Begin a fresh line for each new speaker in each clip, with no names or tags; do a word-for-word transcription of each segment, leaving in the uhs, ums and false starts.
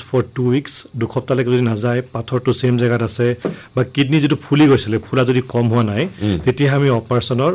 for two weeks দুসপ্তাহলৈকে যদি নাযায় পাথৰটো same জেগাত আছে বা কিডনি যিটো ফুলি গৈছিলে ফুলা যদি কম হোৱা নাই তেতিয়া আমি অপাৰেশ্যনৰ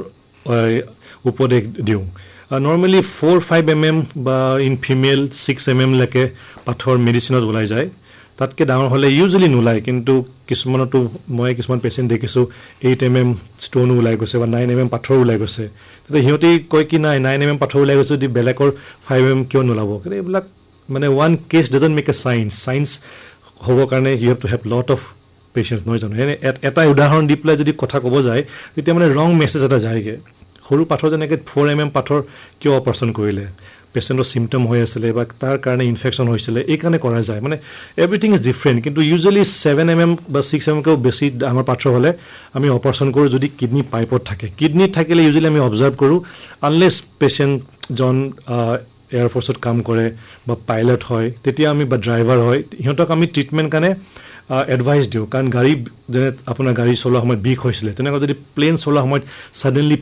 উপদেশ দিওঁ normally four five M M বা in female six M M লৈকে পাথৰ মেডিচিনত ওলাই যায় তাতকৈ ডাঙৰ হ'লে ইউজুৱেলি নোলায় কিন্তু কিছুমানতো মই কিছুমান পেচেণ্ট দেখিছোঁ এইট এম এম ষ্ট'নো ওলাই গৈছে বা নাইন এম এম পাথৰ ওলাই গৈছে তেতিয়া সিহঁতে কয় কি নাই নাইন এম এম পাথৰ ওলাই গৈছে যদি বেলেগৰ ফাইভ এম এম কিয় নোলাব কিন্তু এইবিলাক মানে one cash doesn't make a science science হ'বৰ কাৰণে U have to have lot of patients নহয় জানো এনে এটা উদাহৰণ দি পেলাই যদি কথা ক'ব যায় তেতিয়া মানে ৰং মেছেজ এটা যায়গৈ সৰু পাথৰ যেনেকৈ ফ'ৰ এম এম পাথৰ কিয় অপাৰেশ্যন কৰিলে পেচেণ্টৰ চিমটম হৈ আছিলে বা তাৰ কাৰণে ইনফেকশ্যন হৈছিলে এইকাৰণে কৰা যায় মানে এভৰিথিং ইজ ডিফাৰেণ্ট কিন্তু ইউজুৱেলি ছেভেন এম এম বা ছিক্স এম এমকেও বেছি ডাঙৰ পাথৰ হ'লে আমি অপাৰেশ্যন কৰোঁ যদি কিডনি পাইপত থাকে কিডনিত থাকিলে ইউজুৱেলি আমি অবজাৰ্ভ কৰোঁ আনলেছ পেচেণ্টজন এয়াৰফ'ৰ্চত কাম কৰে বা পাইলট হয় তেতিয়া আমি বা ড্ৰাইভাৰ হয় সিহঁতক আমি ট্ৰিটমেণ্ট কাৰণে এডভাইচ দিওঁ কাৰণ গাড়ী যেনে আপোনাৰ গাড়ী চলোৱা সময়ত বিষ হৈছিলে তেনেকুৱা যদি প্লেন চলোৱা সময়ত ছাডেনলি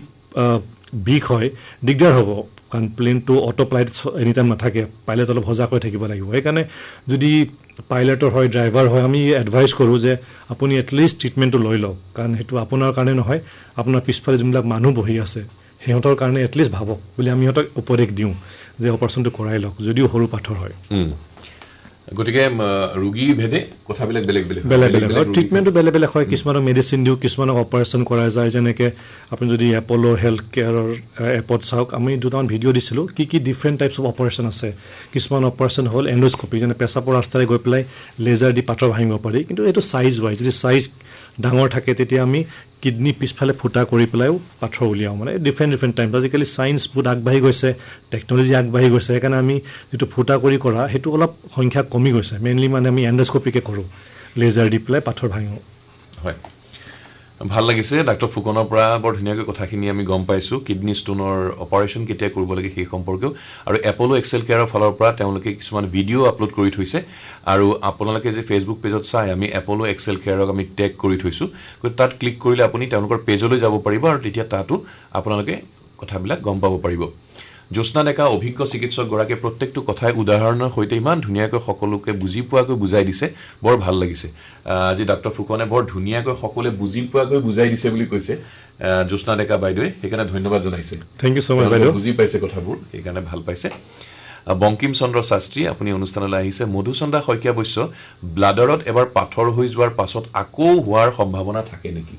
বিষ হয় দিগদাৰ হ'ব কাৰণ প্লেনটো অটো পাইলট এনি টাইম নাথাকে পাইলট অলপ সজাগ হৈ থাকিব লাগিব সেইকাৰণে যদি পাইলটৰ হয় ড্ৰাইভাৰ হয় আমি এডভাইচ কৰোঁ যে আপুনি এটলিষ্ট ট্ৰিটমেণ্টটো লৈ লওক কাৰণ সেইটো আপোনাৰ কাৰণে নহয় আপোনাৰ পিছফালে যোনবিলাক মানুহ বহি আছে সিহঁতৰ কাৰণে এটলিষ্ট ভাবক বুলি আমি সিহঁতক উপদেশ দিওঁ যে অপাৰেশ্যনটো কৰাই লওক যদিও সৰু পাথৰ হয়
গতিকে ৰোগী ভেদে কথাবিলাক বেলেগ বেলেগ
বেলেগ বেলেগ হয় ট্ৰিটমেণ্টটো বেলেগ বেলেগ হয় কিছুমানক মেডিচিন দিওঁ কিছুমানক অপাৰেশ্যন কৰা যায় যেনেকৈ আপুনি যদি এপ'ল' হেল্থ কেয়াৰৰ এপত চাওক আমি দুটামান ভিডিঅ' দিছিলোঁ কি কি ডিফাৰেণ্ট টাইপছ অফ অপাৰেশ্যন আছে কিছুমান অপাৰেশ্যন হ'ল এণ্ডস্কপি যেনে পেচাবৰ ৰাস্তাৰে গৈ পেলাই লেজাৰ দি পাথৰ ভাঙিব পাৰি কিন্তু এইটো চাইজ ৱাইজ যদি চাইজ ডাঙৰ থাকে তেতিয়া আমি কিডনি পিছফালে ফুটা কৰি পেলাইও পাথৰ উলিয়াওঁ মানে ডিফাৰেণ্ট ডিফাৰেণ্ট টাইপ আজিকালি চায়েন্স বহুত আগবাঢ়ি গৈছে টেকন'লজি আগবাঢ়ি গৈছে সেইকাৰণে আমি যিটো ফুটা কৰি কৰা সেইটো অলপ সংখ্যা কমি গৈছে মেইনলি মানে আমি এণ্ডস্কপিকে কৰোঁ লেজাৰ দি পেলাই পাথৰ ভাঙোঁ
হয় ভাল লাগিছে ডাক্তৰ ফুকনৰ পৰা বৰ ধুনীয়াকৈ কথাখিনি আমি গম পাইছোঁ কিডনি ষ্টোনৰ অপাৰেশ্যন কেতিয়া কৰিব লাগে সেই সম্পৰ্কেও আৰু এপ'ল' এক্সেল কেয়াৰৰ ফালৰ পৰা তেওঁলোকে কিছুমান ভিডিঅ' আপলোড কৰি থৈছে আৰু আপোনালোকে যে ফেচবুক পেজত চাই আমি এপ'ল' এক্সেল কেয়াৰক আমি টেগ কৰি থৈছোঁ গতিকে তাত ক্লিক কৰিলে আপুনি তেওঁলোকৰ পেজলৈ যাব পাৰিব আৰু তেতিয়া তাতো আপোনালোকে কথাবিলাক গম পাব পাৰিব জ্যোৎস্না ডেকা অভিজ্ঞ চিকিৎসকগৰাকীয়ে প্ৰত্যেকটো কথাই উদাহৰণৰ সৈতে ইমান ধুনীয়াকৈ সকলোকে বুজি পোৱাকৈ বুজাই দিছে বৰ ভাল লাগিছে আজি ডাক্তৰ ফুকনে বৰ ধুনীয়াকৈ সকলোৱে বুজি পোৱাকৈ বুজাই দিছে বুলি কৈছে জ্যোৎস্না ডেকা বাইদেৱে সেইকাৰণে ধন্যবাদ জনাইছে
থেংক ইউ ছ' মাছ বাইদেউ
বুজি পাইছে কথাবোৰ সেইকাৰণে ভাল পাইছে বংকিম চন্দ্ৰ শাস্ত্ৰী আপুনি অনুষ্ঠানলৈ আহিছে মধুচন্দা শইকীয়া বৈশ্য ব্লাডাৰত এবাৰ পাথৰ হৈ যোৱাৰ পাছত আকৌ হোৱাৰ সম্ভাৱনা থাকে নেকি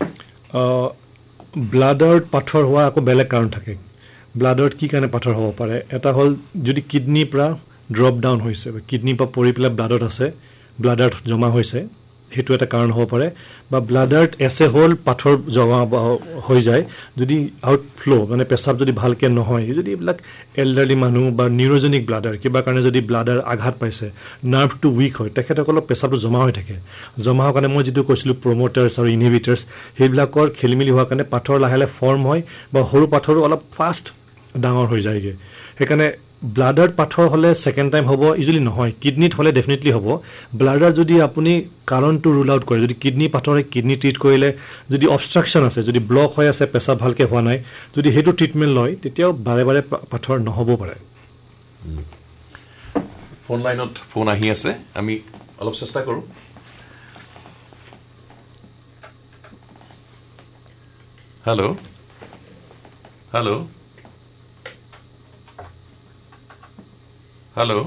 ব্লাডাৰত পাথৰ হোৱা আকৌ বেলেগ কাৰণ থাকে ব্লাডাৰত কি কাৰণে পাথৰ হ'ব পাৰে এটা হ'ল যদি কিডনিৰ পৰা ড্ৰপ ডাউন হৈছে বা কিডনিৰ পৰা পৰি পেলাই ব্লাডত আছে ব্লাডাৰত জমা হৈছে সেইটো এটা কাৰণ হ'ব পাৰে বা ব্লাডাৰত এছে হ'ল পাথৰ জমা হৈ যায় যদি আউটফ্ল' মানে পেচাব যদি ভালকৈ নহয় যদি এইবিলাক এল্ডাৰলি মানুহ বা নিউৰজেনিক ব্লাডাৰ কিবা কাৰণে যদি ব্লাডাৰ আঘাত পাইছে নাৰ্ভটো উইক হয় তেখেতসকলৰ পেচাবটো জমা হৈ থাকে জমা হোৱাৰ কাৰণে মই যিটো কৈছিলোঁ প্ৰমোটাৰ্ছ আৰু ইনহিবিটাৰ্ছ সেইবিলাকৰ খেলিমেলি হোৱাৰ কাৰণে পাথৰ লাহে লাহে ফৰ্ম হয় বা সৰু পাথৰো অলপ ফাষ্ট ডাঙৰ হৈ যায়গৈ সেইকাৰণে ব্লাডাৰত পাথৰ হ'লে ছেকেণ্ড টাইম হ'ব ইউজুৱেলি নহয় কিডনিত হ'লে ডেফিনেটলি হ'ব ব্লাডাৰ যদি আপুনি কাৰণটো ৰুল আউট কৰে যদি কিডনি পাথৰে কিডনি ট্ৰিট কৰিলে যদি অবষ্ট্ৰাকশ্যন আছে যদি ব্লক হৈ আছে পেচাব ভালকৈ হোৱা নাই যদি সেইটো ট্ৰিটমেণ্ট লয় তেতিয়াও বাৰে বাৰে পাথৰ নহ'ব পাৰে
ফোন লাইনত ফোন আহি আছে আমি অলপ চেষ্টা কৰোঁ হেল্ল' হেল্ল' হেল্ল'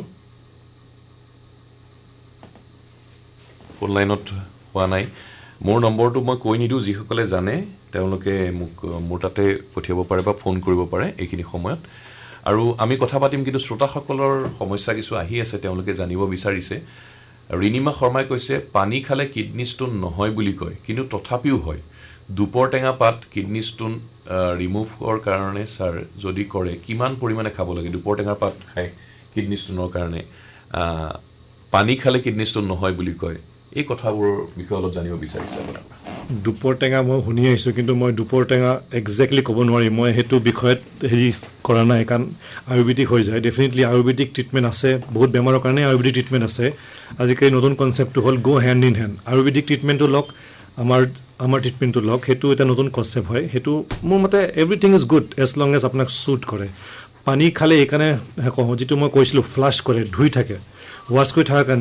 ফোন লাইনত হোৱা নাই মোৰ নম্বৰটো মই কৈ নিদিওঁ যিসকলে জানে তেওঁলোকে মোক মোৰ তাতে পঠিয়াব পাৰে বা ফোন কৰিব পাৰে এইখিনি সময়ত আৰু আমি কথা পাতিম কিন্তু শ্ৰোতাসকলৰ সমস্যা কিছু আহি আছে তেওঁলোকে জানিব বিচাৰিছে ৰিনিমা শৰ্মাই কৈছে পানী খালে কিডনি ষ্টোন নহয় বুলি কয় কিন্তু তথাপিও হয় দুপৰ টেঙা পাত কিডনি ষ্টোন ৰিমুভৰ কাৰণে ছাৰ যদি কৰে কিমান পৰিমাণে খাব লাগে দুপৰ টেঙাৰ পাত খায় কিডনি ষ্টোনৰ কাৰণে পানী খালে কিডনি ষ্টোন নহয় বুলি কয় এই কথাবোৰৰ বিষয়ে অলপ জানিব বিচাৰিছে আপোনাৰ
দুপৰ টেঙা মই শুনি আহিছোঁ কিন্তু মই দুপৰ টেঙা একজেক্টলি ক'ব নোৱাৰিম মই সেইটো বিষয়ত হেৰি কৰা নাই কাৰণ আয়ুৰ্বেদিক হৈ যায় ডেফিনেটলি আয়ুৰ্বেদিক ট্ৰিটমেণ্ট আছে বহুত বেমাৰৰ কাৰণে আয়ুৰ্বেদিক ট্ৰিটমেণ্ট আছে আজিকালি নতুন কনচেপ্টটো হ'ল গ' হেণ্ড ইন হেণ্ড আয়ুৰ্বেদিক ট্ৰিটমেণ্টটো লওক আমাৰ আমাৰ ট্ৰিটমেণ্টটো লওক সেইটো এটা নতুন কনচেপ্ট হয় সেইটো মোৰ মতে everything is good as long as আপোনাক শ্বুট কৰে পানী খালে এইকাৰণে কওঁ যিটো মই কৈছিলোঁ ফ্লাছ কৰে ধুই থাকে ৱাছ কৰি থকাৰ কাৰণে